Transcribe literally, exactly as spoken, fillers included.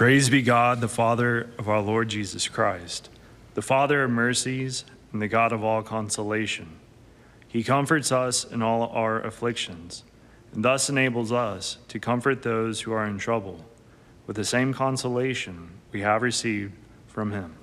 Praise be God, the Father of our Lord Jesus Christ, the Father of mercies and the God of all consolation. He comforts us in all our afflictions, and thus enables us to comfort those who are in trouble with the same consolation we have received from him.